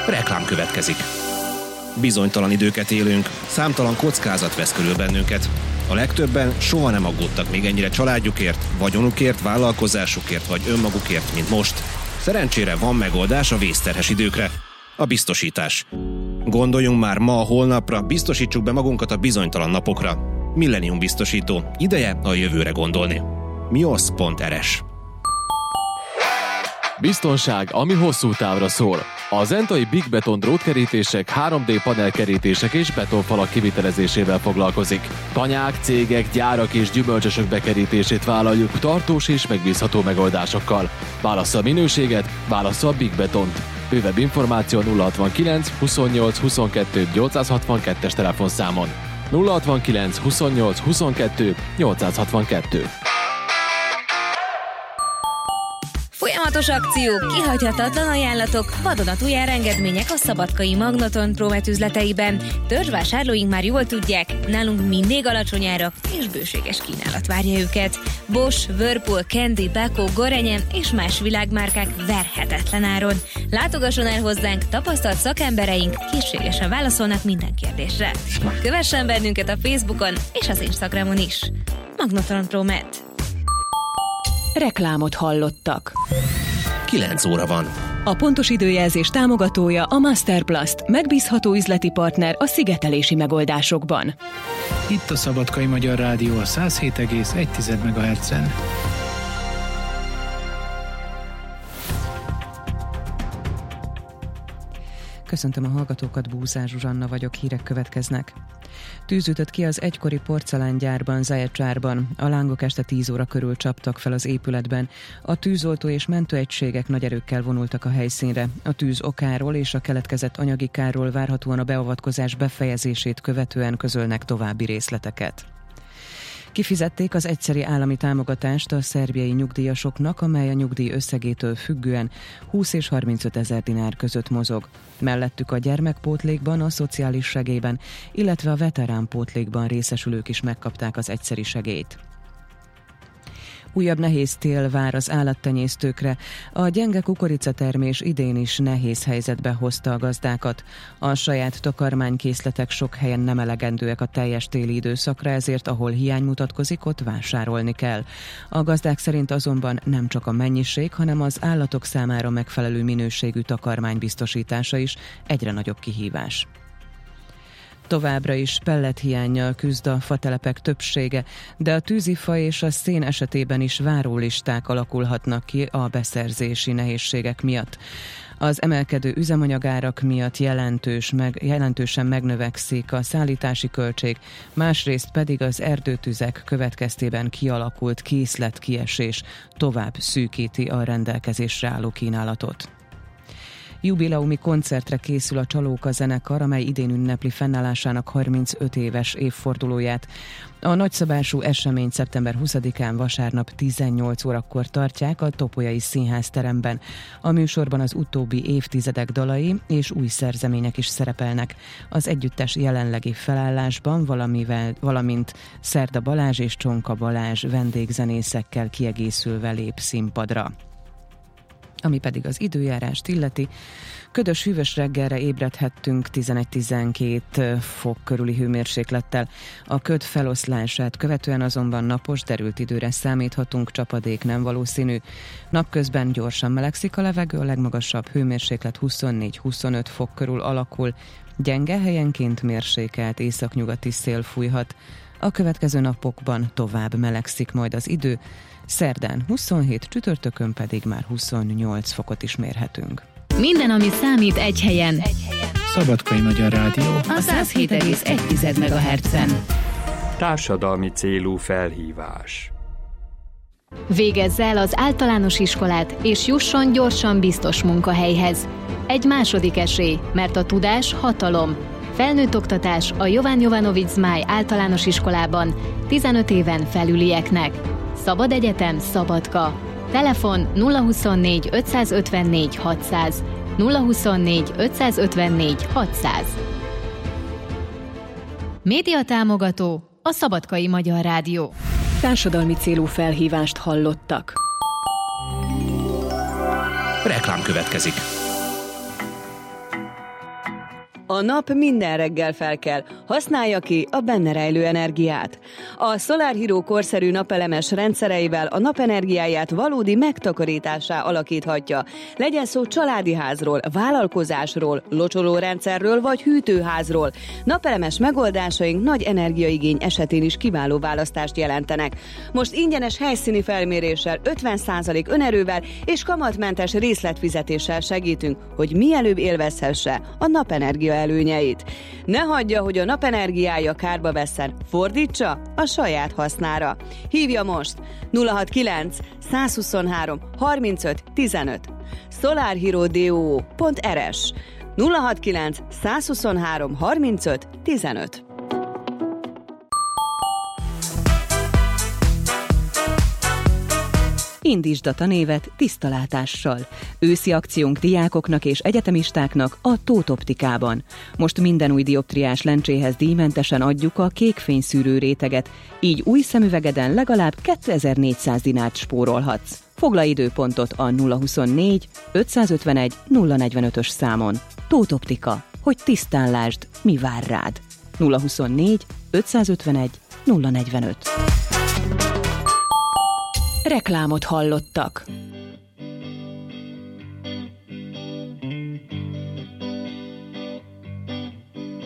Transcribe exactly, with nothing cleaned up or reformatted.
Reklám következik. Bizonytalan időket élünk, számtalan kockázat vesz körül bennünket. A legtöbben soha nem aggódtak még ennyire családjukért, vagyonukért, vállalkozásukért vagy önmagukért, mint most. Szerencsére van megoldás a vészterhes időkre. A biztosítás. Gondoljunk már ma a holnapra, biztosítsuk be magunkat a bizonytalan napokra. Millennium biztosító. Ideje a jövőre gondolni. mios pont er es. Biztonság, ami hosszú távra szól. A Zentai Big Beton drótkerítések, három dé panelkerítések és betonfalak kivitelezésével foglalkozik. Tanyák, cégek, gyárak és gyümölcsösök bekerítését vállaljuk tartós és megbízható megoldásokkal. Válassza a minőséget, válassza a Big Betont. Bővebb információ nulla hatvankilenc huszonnyolc huszonkettő nyolcszázhatvankettes telefonszámon. nulla hatvankilenc huszonnyolc huszonkettő nyolcszázhatvankettő. Folyamatos akciók, kihagyhatatlan ajánlatok, vadonatúj árengedmények a szabadkai Magnaton Promet üzleteiben. Törzsvásárlóink már jól tudják, nálunk mindig alacsony árak és bőséges kínálat várja őket. Bosch, Whirlpool, Candy, Beko, Gorenje és más világmárkák verhetetlen áron. Látogasson el hozzánk, tapasztalt szakembereink készségesen válaszolnak minden kérdésre. Kövessen bennünket a Facebookon és az Instagramon is. Magnaton Promet. Reklámot hallottak. kilenc óra van. A pontos időjelzés támogatója a Masterplast, megbízható üzleti partner a szigetelési megoldásokban. Itt a Szabadkai Magyar Rádió a száz hét egész egy megahertzen. Köszöntöm a hallgatókat, Búzár Zsuzsanna vagyok, hírek következnek. Tűz ütött ki az egykori porcelángyárban, Zaječárban. A lángok este tíz óra körül csaptak fel az épületben. A tűzoltó és mentőegységek nagy erőkkel vonultak a helyszínre. A tűz okáról és a keletkezett anyagi kárról várhatóan a beavatkozás befejezését követően közölnek további részleteket. Kifizették az egyszeri állami támogatást a szerbiai nyugdíjasoknak, amely a nyugdíj összegétől függően húsz és harmincöt ezer dinár között mozog. Mellettük a gyermekpótlékban, a szociális segélyben, illetve a veteránpótlékban részesülők is megkapták az egyszeri segélyt. Újabb nehéz tél vár az állattenyésztőkre. A gyenge kukoricatermés idén is nehéz helyzetbe hozta a gazdákat. A saját takarmánykészletek sok helyen nem elegendőek a teljes téli időszakra, ezért ahol hiány mutatkozik, ott vásárolni kell. A gazdák szerint azonban nem csak a mennyiség, hanem az állatok számára megfelelő minőségű takarmány biztosítása is egyre nagyobb kihívás. Továbbra is pellethiánnyal küzd a fatelepek többsége, de a tűzifa és a szén esetében is várólisták alakulhatnak ki a beszerzési nehézségek miatt. Az emelkedő üzemanyagárak miatt jelentős meg, jelentősen megnövekszik a szállítási költség, másrészt pedig az erdőtüzek következtében kialakult készletkiesés tovább szűkíti a rendelkezésre álló kínálatot. Jubileumi koncertre készül a Csalóka zenekar, amely idén ünnepli fennállásának harmincöt éves évfordulóját. A nagyszabású esemény szeptember huszadikán vasárnap tizennyolc órakor tartják a Topolyai Színház teremben. A műsorban az utóbbi évtizedek dalai és új szerzemények is szerepelnek. Az együttes jelenlegi felállásban, valamivel, valamint Szerda Balázs és Csonka Balázs vendégzenészekkel kiegészülve lép színpadra. Ami pedig az időjárást illeti, ködös hűvös reggelre ébredhettünk tizenegy-tizenkét fok körüli hőmérséklettel. A köd feloszlását követően azonban napos, derült időre számíthatunk, csapadék nem valószínű. Napközben gyorsan melegszik a levegő, a legmagasabb hőmérséklet huszonnégy-huszonöt fok körül alakul, gyenge helyenként mérsékelt északnyugati szél fújhat. A következő napokban tovább melegszik majd az idő, szerdán huszonhét, csütörtökön pedig már huszonnyolc fokot is mérhetünk. Minden, ami számít, egy helyen. Szabadkai Magyar Rádió A száz hét egész egy megahertzen. Társadalmi célú felhívás. Végezze el az általános iskolát, és jusson gyorsan biztos munkahelyhez. Egy második esély, mert a tudás hatalom. Felnőtt oktatás a Jován Jovanovics Zmáj általános iskolában tizenöt éven felülieknek. Szabad Egyetem Szabadka. Telefon nulla huszonnégy ötszázötvennégy hatszáz, nulla huszonnégy ötszázötvennégy hatszáz. Média támogató a Szabadkai Magyar Rádió. Társadalmi célú felhívást hallottak. Reklám következik. A nap minden reggel felkel, használja ki a benne rejlő energiát. A Solar Hero korszerű napelemes rendszereivel a napenergiáját valódi megtakarításá alakíthatja. Legyen szó családi házról, vállalkozásról, locsolórendszerről vagy hűtőházról. Napelemes megoldásaink nagy energiaigény esetén is kiváló választást jelentenek. Most ingyenes helyszíni felméréssel, ötven százalék önerővel és kamatmentes részletfizetéssel segítünk, hogy mielőbb élvezhesse a napenergia előnyeit. Ne hagyja, hogy a napenergiája kárba vesszen, fordítsa a saját hasznára. Hívja most nulla hatvankilenc százhuszonhárom harmincöt tizenöt solarhero pont r s nulla hatvankilenc százhuszonhárom harmincöt tizenöt. Indítsd a tanévet tiszta látással. Őszi akciónk diákoknak és egyetemistáknak a Tóth Optikában. Most minden új dioptriás lencséhez díjmentesen adjuk a kékfényszűrő réteget, így új szemüvegeden legalább kétezer-négyszáz dinárt spórolhatsz. Foglalj időpontot a nulla huszonnégy ötszázötvenegy nulla negyvenötös számon. Tóth Optika, hogy tisztán lásd, mi vár rád. nulla huszonnégy ötszázötvenegy nulla negyvenöt. Reklámot hallottak.